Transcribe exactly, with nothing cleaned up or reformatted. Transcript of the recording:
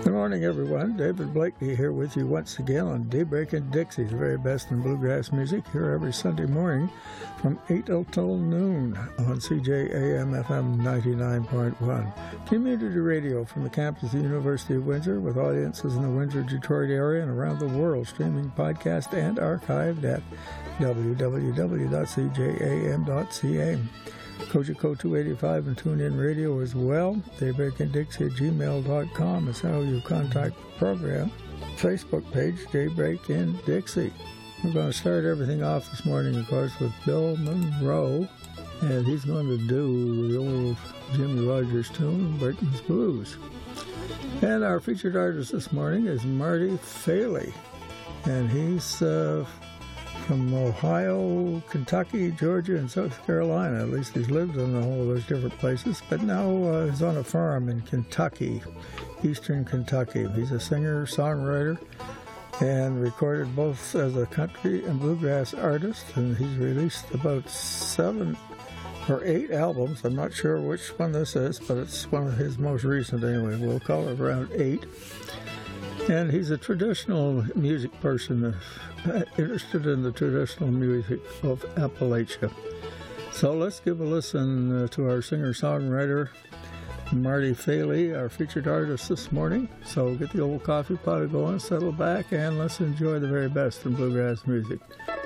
Good morning, everyone. David Blakely here with you once again on Daybreak in Dixie, the very best in bluegrass music, here every Sunday morning from eight till noon on C J A M F M ninety-nine point one. Community radio from the campus of the University of Windsor, with audiences in the Windsor-Detroit area and around the world, streaming podcast and archived at w w w dot c j a m dot c a. Kojiko two eighty-five and TuneIn Radio as well. Daybreak in Dixie at gmail dot com is how you contact the program. Facebook page, Daybreak in Dixie. We're going to start everything off this morning, of course, with Bill Monroe, and he's going to do the old Jimmy Rogers tune, Britain's Blues. And our featured artist this morning is Marty Faley, and he's uh, from Ohio, Kentucky, Georgia, and South Carolina. At least he's lived in all of those different places, but now uh, he's on a farm in Kentucky, eastern Kentucky. He's a singer, songwriter, and recorded both as a country and bluegrass artist, and he's released about seven or eight albums. I'm not sure which one this is, but it's one of his most recent anyway. We'll call it around eight. And he's a traditional music person, uh, interested in the traditional music of Appalachia. So let's give a listen uh, to our singer-songwriter, Marty Faley, our featured artist this morning. So get the old coffee pot going, settle back, and let's enjoy the very best in bluegrass music.